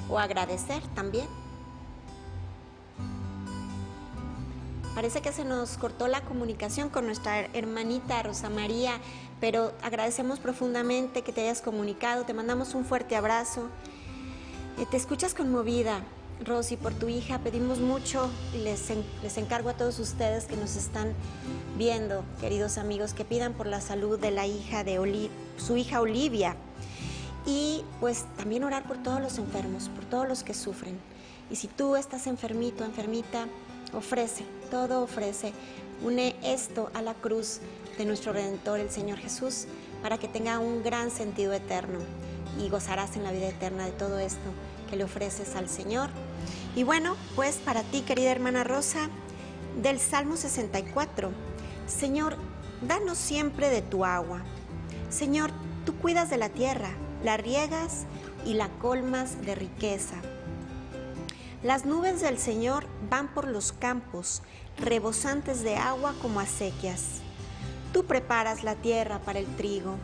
o agradecer también. Parece que se nos cortó la comunicación con nuestra hermanita Rosa María, pero agradecemos profundamente que te hayas comunicado, te mandamos un fuerte abrazo. Te escuchas conmovida, Rosy, por tu hija. Pedimos mucho y les encargo a todos ustedes que nos están viendo, queridos amigos, que pidan por la salud de la hija de su hija Olivia. Y pues también orar por todos los enfermos, por todos los que sufren. Y si tú estás enfermito, enfermita, ofrece, todo ofrece. Une esto a la cruz de nuestro Redentor, el Señor Jesús, para que tenga un gran sentido eterno y gozarás en la vida eterna de todo esto que le ofreces al Señor. Y bueno, pues para ti, querida hermana Rosa, del Salmo 64, Señor, danos siempre de tu agua. Señor, tú cuidas de la tierra, la riegas y la colmas de riqueza. Las nubes del Señor van por los campos, rebosantes de agua como acequias. Tú preparas la tierra para el trigo.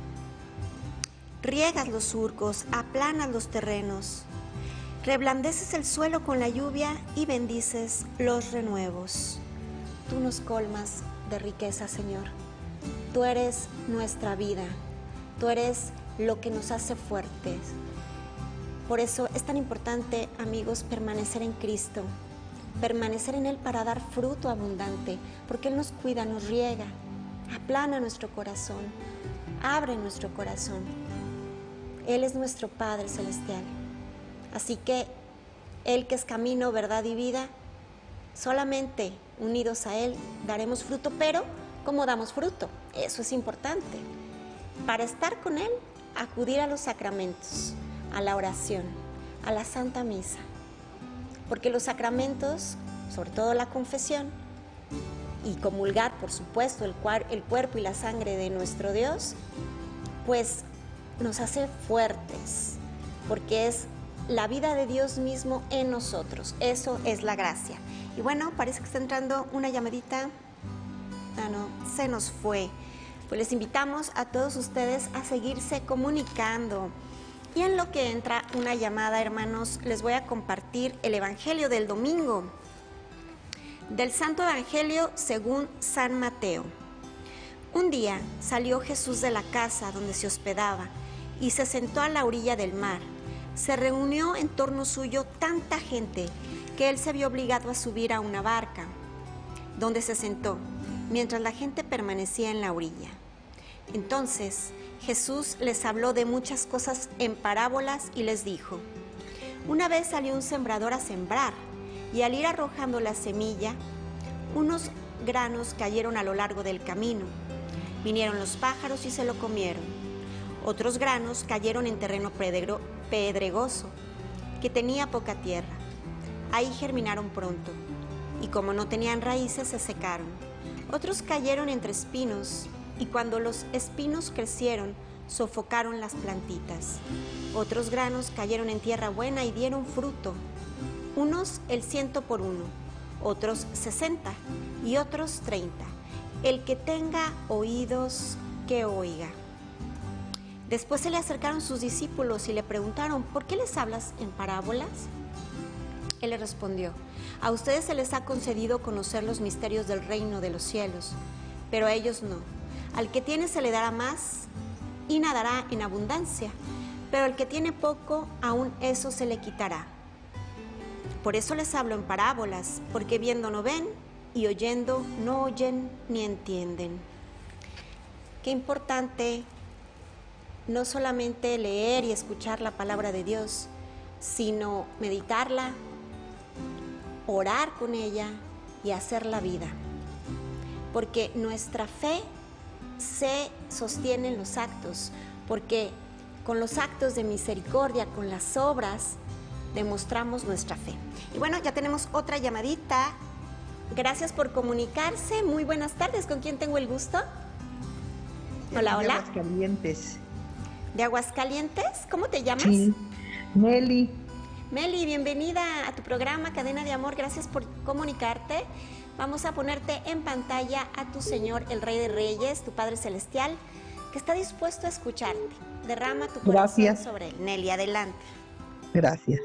Riegas los surcos, aplanas los terrenos. Reblandeces el suelo con la lluvia y bendices los renuevos. Tú nos colmas de riqueza, Señor. Tú eres nuestra vida. Tú eres lo que nos hace fuertes. Por eso es tan importante, amigos, permanecer en Cristo, permanecer en Él para dar fruto abundante, porque Él nos cuida, nos riega, aplana nuestro corazón, abre nuestro corazón. Él es nuestro Padre Celestial. Así que Él, que es camino, verdad y vida, solamente unidos a Él daremos fruto. Pero ¿cómo damos fruto? Eso es importante. Para estar con Él, acudir a los sacramentos, a la oración, a la Santa Misa. Porque los sacramentos, sobre todo la confesión, y comulgar, por supuesto, el cuerpo y la sangre de nuestro Dios, pues nos hace fuertes, porque es la vida de Dios mismo en nosotros. Eso es la gracia. Y bueno, parece que está entrando una llamadita. No, se nos fue. Pues les invitamos a todos ustedes a seguirse comunicando. Y en lo que entra una llamada, hermanos, les voy a compartir el Evangelio del domingo, del Santo Evangelio según San Mateo. Un día salió Jesús de la casa donde se hospedaba y se sentó a la orilla del mar. Se reunió en torno suyo tanta gente que él se vio obligado a subir a una barca, donde se sentó, mientras la gente permanecía en la orilla. Entonces Jesús les habló de muchas cosas en parábolas y les dijo: una vez salió un sembrador a sembrar, y al ir arrojando la semilla, unos granos cayeron a lo largo del camino. Vinieron los pájaros y se lo comieron. Otros granos cayeron en terreno pedregoso, que tenía poca tierra. Ahí germinaron pronto, y como no tenían raíces, se secaron. Otros cayeron entre espinos, y cuando los espinos crecieron, sofocaron las plantitas. Otros granos cayeron en tierra buena y dieron fruto, unos el 100 por uno, otros 60 y otros 30. El que tenga oídos, que oiga. Después se le acercaron sus discípulos y le preguntaron: ¿por qué les hablas en parábolas? Él les respondió: a ustedes se les ha concedido conocer los misterios del reino de los cielos, pero a ellos no. Al que tiene se le dará más y nadará en abundancia, pero al que tiene poco, aún eso se le quitará. Por eso les hablo en parábolas, porque viendo no ven y oyendo no oyen ni entienden. Qué importante no solamente leer y escuchar la palabra de Dios, sino meditarla, orar con ella y hacer la vida. Porque nuestra fe se sostiene en los actos, porque con los actos de misericordia, con las obras, demostramos nuestra fe. Y bueno, ya tenemos otra llamadita. Gracias por comunicarse. Muy buenas tardes. ¿Con quién tengo el gusto? Hola, hola. De Aguascalientes. ¿De Aguascalientes? ¿Cómo te llamas? Sí, Meli. Meli, bienvenida a tu programa Cadena de Amor. Gracias por comunicarte. Vamos a ponerte en pantalla a tu Señor, el Rey de Reyes, tu Padre Celestial, que está dispuesto a escucharte. Derrama tu corazón sobre él. Nelly, adelante. Gracias.